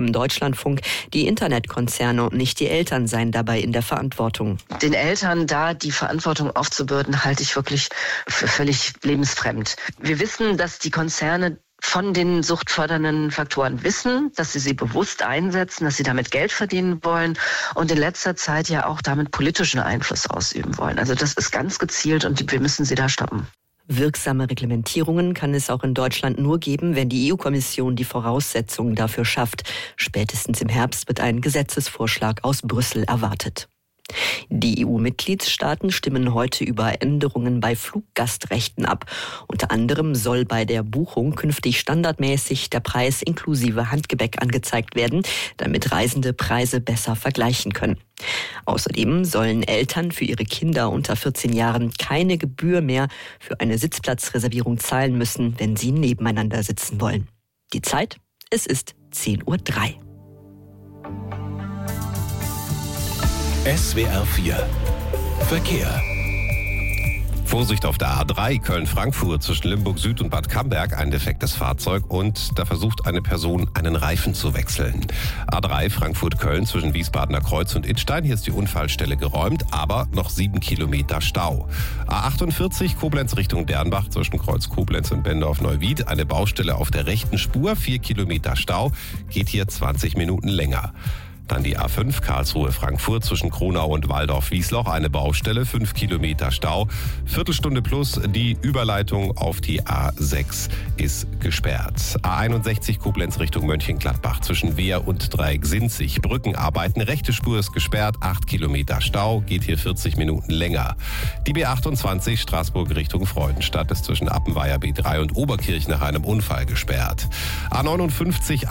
im Deutschlandfunk, die Internetkonzerne und nicht die Eltern seien dabei in der Verantwortung. Den Eltern da die Verantwortung aufzubürden, halte ich wirklich für völlig lebensfremd. Wir wissen, dass die Konzerne von den suchtfördernden Faktoren wissen, dass sie bewusst einsetzen, dass sie damit Geld verdienen wollen und in letzter Zeit ja auch damit politischen Einfluss ausüben wollen. Also das ist ganz gezielt und wir müssen sie da stoppen. Wirksame Reglementierungen kann es auch in Deutschland nur geben, wenn die EU-Kommission die Voraussetzungen dafür schafft. Spätestens im Herbst wird ein Gesetzesvorschlag aus Brüssel erwartet. Die EU-Mitgliedstaaten stimmen heute über Änderungen bei Fluggastrechten ab. Unter anderem soll bei der Buchung künftig standardmäßig der Preis inklusive Handgepäck angezeigt werden, damit Reisende Preise besser vergleichen können. Außerdem sollen Eltern für ihre Kinder unter 14 Jahren keine Gebühr mehr für eine Sitzplatzreservierung zahlen müssen, wenn sie nebeneinander sitzen wollen. Die Zeit? Es ist 10:03 Uhr. SWR 4 Verkehr. Vorsicht auf der A3 Köln-Frankfurt zwischen Limburg Süd und Bad Camberg, ein defektes Fahrzeug und da versucht eine Person einen Reifen zu wechseln. A3 Frankfurt-Köln zwischen Wiesbadener Kreuz und Idstein, hier ist die Unfallstelle geräumt, aber noch 7 Kilometer Stau. A48 Koblenz Richtung Dernbach zwischen Kreuz Koblenz und Bendorf-Neuwied, eine Baustelle auf der rechten Spur, 4 Kilometer Stau, geht hier 20 Minuten länger. Dann die A5 Karlsruhe-Frankfurt zwischen Kronau und Walldorf-Wiesloch, eine Baustelle, 5 Kilometer Stau. Viertelstunde plus, die Überleitung auf die A6 ist gesperrt. A61 Koblenz Richtung Mönchengladbach zwischen Wehr und Dreieck-Sinzig. Brückenarbeiten, rechte Spur ist gesperrt, 8 Kilometer Stau, geht hier 40 Minuten länger. Die B28 Straßburg Richtung Freudenstadt ist zwischen Appenweier B3 und Oberkirch nach einem Unfall gesperrt. A59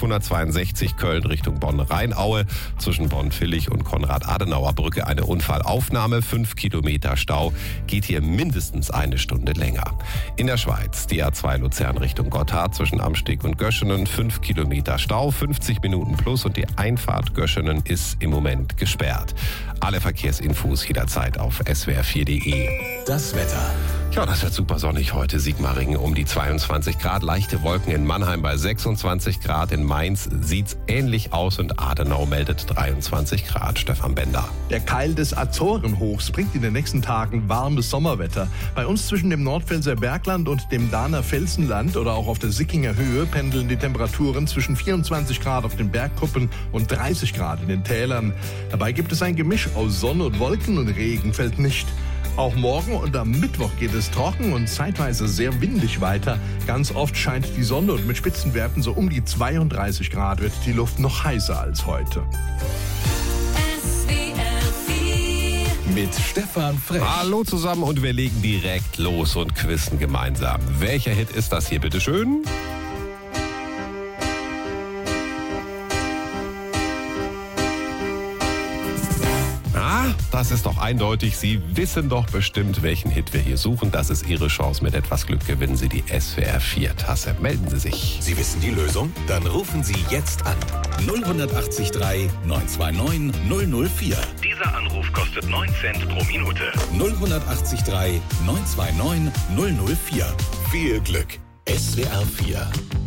A562 Köln Richtung Bonn-Rheinaue. Zwischen Bonn-Villig und Konrad-Adenauer-Brücke eine Unfallaufnahme, 5 Kilometer Stau, geht hier mindestens eine Stunde länger. In der Schweiz die A2 Luzern Richtung Gotthard zwischen Amsteg und Göschenen, 5 Kilometer Stau, 50 Minuten plus und die Einfahrt Göschenen ist im Moment gesperrt. Alle Verkehrsinfos jederzeit auf swr4.de. Das Wetter. Ja, das wird super sonnig heute. Sigmaringen um die 22 Grad, leichte Wolken in Mannheim bei 26 Grad. In Mainz sieht's ähnlich aus und Adenau meldet 23 Grad. Stefan Bender. Der Keil des Azorenhochs bringt in den nächsten Tagen warmes Sommerwetter. Bei uns zwischen dem Nordpfälzer Bergland und dem Dahner Felsenland oder auch auf der Sickinger Höhe pendeln die Temperaturen zwischen 24 Grad auf den Bergkuppen und 30 Grad in den Tälern. Dabei gibt es ein Gemisch aus Sonne und Wolken und Regen fällt nicht. Auch morgen und am Mittwoch geht es trocken und zeitweise sehr windig weiter. Ganz oft scheint die Sonne und mit Spitzenwerten so um die 32 Grad wird die Luft noch heißer als heute. Mit Stefan Frech. Hallo zusammen und wir legen direkt los und quizzen gemeinsam. Welcher Hit ist das hier, bitteschön? Das ist doch eindeutig. Sie wissen doch bestimmt, welchen Hit wir hier suchen. Das ist Ihre Chance. Mit etwas Glück gewinnen Sie die SWR 4-Tasse. Melden Sie sich. Sie wissen die Lösung? Dann rufen Sie jetzt an. 0183 929 004. Dieser Anruf kostet 9 Cent pro Minute. 0183 929 004. Viel Glück. SWR 4